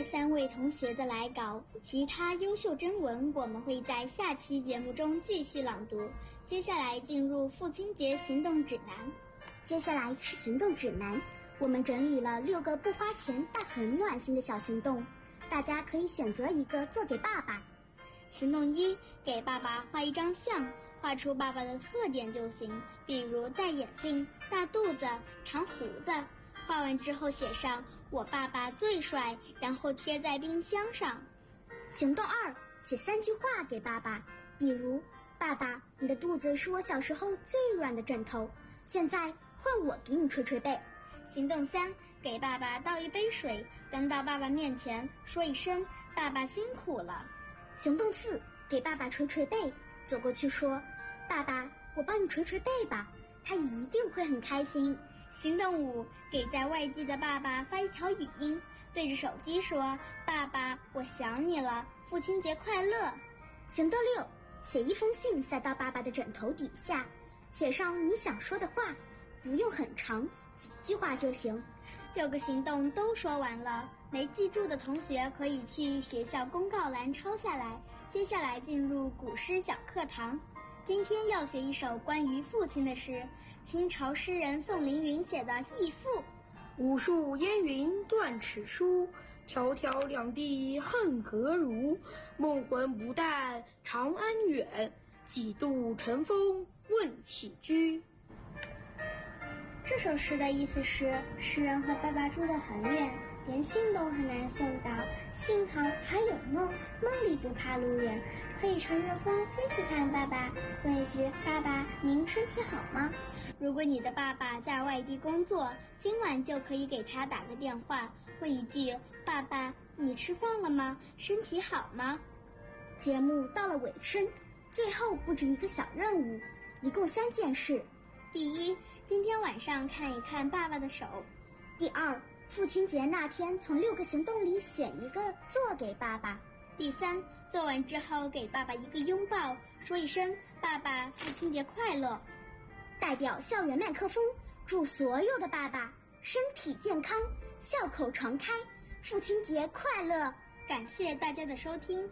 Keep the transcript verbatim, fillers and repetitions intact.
三位同学的来稿，其他优秀征文我们会在下期节目中继续朗读。接下来进入父亲节行动指南。 接下来是行动指南，我们整理了六个不花钱但很暖心的小行动，大家可以选择一个做给爸爸。 行动一，给爸爸画一张像，画出爸爸的特点就行，比如戴眼镜、大肚子、长胡子。画完之后写上我爸爸最帅，然后贴在冰箱上。 行动二，写三句话给爸爸，比如爸爸，你的肚子是我小时候最软的枕头，现在换我给你捶捶背。 行动三，给爸爸倒一杯水，端到爸爸面前，说一声爸爸辛苦了。 行动四，给爸爸捶捶背，走过去说爸爸，我帮你捶捶背吧，他一定会很开心。 行动五，给在外地的爸爸发一条语音，对着手机说爸爸，我想你了，父亲节快乐。 行动六，写一封信塞到爸爸的枕头底下，写上你想说的话，不用很长，几句话就行。 六个行动都说完了，没记住的同学可以去学校公告栏抄下来。接下来进入古诗小课堂，今天要学一首关于父亲的诗，清朝诗人宋凌云写的《义父》。 无数烟云断齿疏，迢迢两地恨何如？梦魂不淡长安远，几度尘封问起居。 这首诗的意思是，诗人和爸爸住得很远，连信都很难送到，幸好还有梦，梦里不怕路远，可以乘着风飞去看爸爸，问一句爸爸您身体好吗？如果你的爸爸在外地工作，今晚就可以给他打个电话，问一句爸爸你吃饭了吗？身体好吗？ 节目到了尾声，最后布置一个小任务，一共三件事。 第一，今天晚上看一看爸爸的手。 第二，父亲节那天从六个行动里选一个做给爸爸。 第三，做完之后给爸爸一个拥抱，说一声爸爸父亲节快乐。 代表校园麦克风祝所有的爸爸身体健康，笑口常开，父亲节快乐。 感谢大家的收听。